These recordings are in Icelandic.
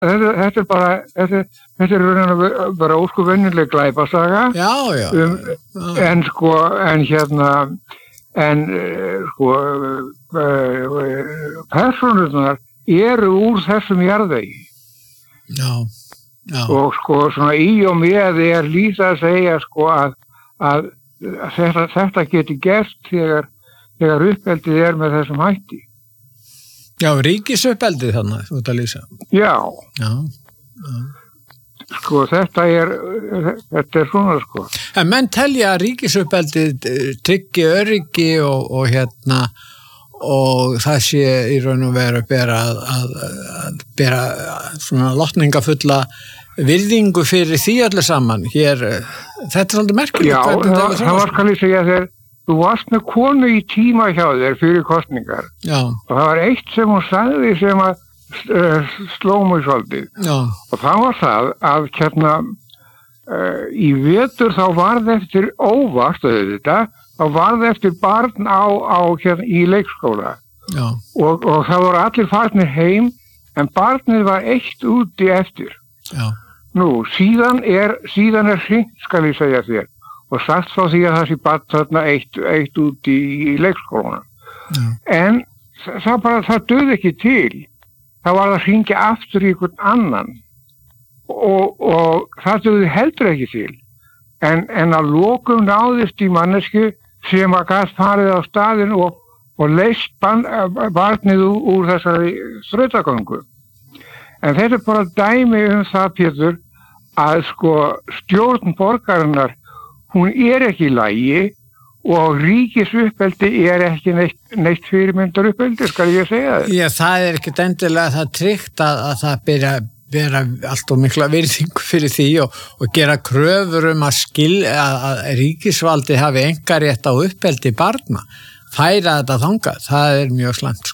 þetta bara þetta bara ósku venjuleg glæpasaga. Já. Persónurnar eru úr þessum jarðvegi. Já. Og svona í og með lýsa að segja að þetta geti gerst þegar uppeldið með þessum hætti. Já, ríkisuppeldi þannig, þú ert að lýsa. Já. Þetta er svona, En menn telja að ríkisuppeldi tryggi öryggi og það sé í raun og veru að bera svona lotningafulla virðingu fyrir því öllu saman. Hér, þetta er svolítið merkilegt. Já, það var skal ég segja þér, þú varst með konu í tíma hjá þér fyrir kosningar. Já. Og það var eitt sem hún sagði sem að sló mig svolítið. Já. Og það var það að í vetur þá varð eftir óvart þá varð eftir barn í leikskóla. Já. Og það voru allir farnir heim en barnið var eitt úti eftir. Já. Nú, síðan er hringt, skal ég segja þér, og sagt frá því að það sé barn þarna eitt úti í leikskólanum. Já. En það döði ekki til. Það var að hringja aftur í einhvern annan og það döði heldur ekki til. En að lokum náðist í mannesku sem að gat farið á staðinn og leyst barnið úr þessari þrautagöngu. En þetta er bara dæmi það, Pétur, að stjórn borgarinnar, hún ekki í lagi og ríkisuppeldi ekki neitt fyrirmyndaruppeldi, skal ég segja þér. Já, það er ekkert endilega það tryggt að það bera allt og mikla virðingu fyrir því og gera kröfur að ríkisvaldi hafi einkarétt á uppeldi barna. Færa þetta þangað, það er mjög slæmt.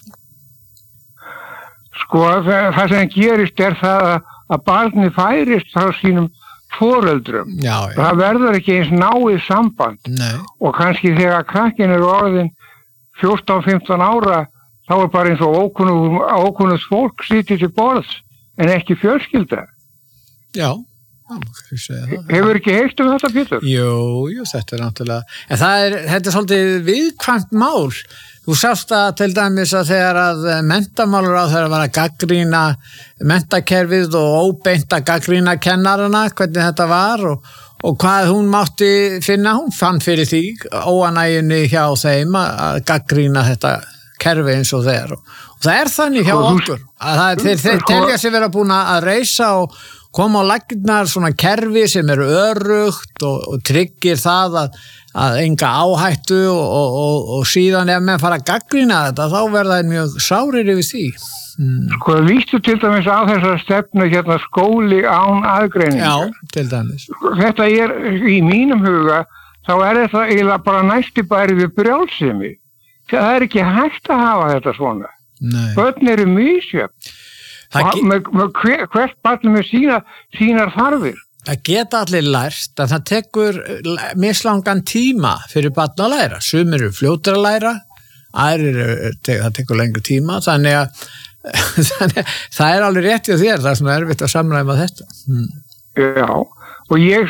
Það sem gerist er það að barni færist frá sínum foreldrum. Já. Það verður ekki eins náið samband. Nei. Og kannski þegar krakkin orðin 14-15 ára, þá er bara eins og ókunnugt fólk sitið til borðs, en ekki fjölskylda. Já. Hefur ekki heyrt þetta, Pétur? Jú, þetta er náttúrulega. En þetta er svolítið viðkvæmt mál. Þú sást að til dæmis að þegar að menntamálaráðherra var að gagnrýna menntakerfið og óbeint að gagnrýna kennarana, hvernig þetta var og hvað hún mátti finna, hún fann fyrir því óanægjunni hjá þeim að gagnrýna þetta kerfi eins og þeir. Og það er þannig hjá okkur að þeir telja sig vera búin að reisa og koma á laggirnar svona kerfi sem örugt og tryggir það að enga áhættu og síðan ef menn fara að gagnrýna þetta þá verða þeir mjög sárir yfir því. Lístu til dæmis á þessar stefnu skóli án aðgreiningar. Já, til dæmis. Þetta í mínum huga, þá þetta eiginlega bara næsti bæri við brjálsemi. Það ekki hægt að hafa þetta svona. Nei. Börn eru misjöfn. Hvert barn með sínar þarfir. Það geta allir lært að það tekur mislangan tíma fyrir barn að læra. Sumir eru fljótir að læra, aðrir það tekur lengur tíma, þannig að það er alveg rétt í þér, það er svona erfitt að samræma þetta. Já, og ég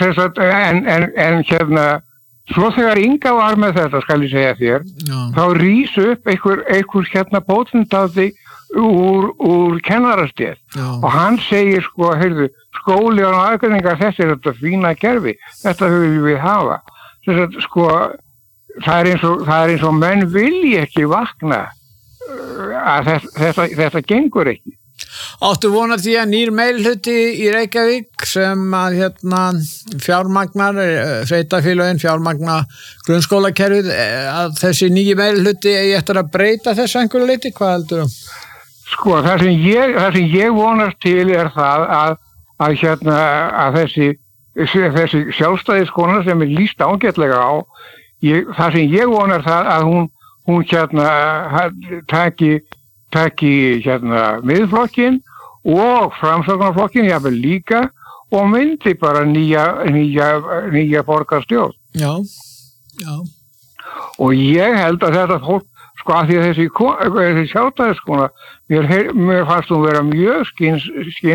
svo þegar Inga var með þetta, skal ég segja þér, þá rís upp einhver bótendati úr kennarastétt og hann segir skóli og aðgreiningar, þetta er þetta fína kerfi, þetta viljum við hafa. Það er eins og menn vilji ekki vakna að þetta gengur ekki. Áttu vona því að nýr meirihluti í Reykjavík sem að fjármagnar, sveitarfélögin fjármagna grunnskólakerfið, að þessi nýji meirihluti eigi eftir að breyta þessu einhverju leyti, hvað heldur þú? Það sem ég vonast til er það að þessi sjálfstæðiskona sem lýst ágætlega á, það sem ég vonar það að hún taki miðflokkinn og framsóknarflokkinn jafnvel líka og myndi bara nýja borgarstjórn. Já. Og ég held að þetta fólk sko að því að þessi sjálfstæðiskona, mér fannst hún vera mjög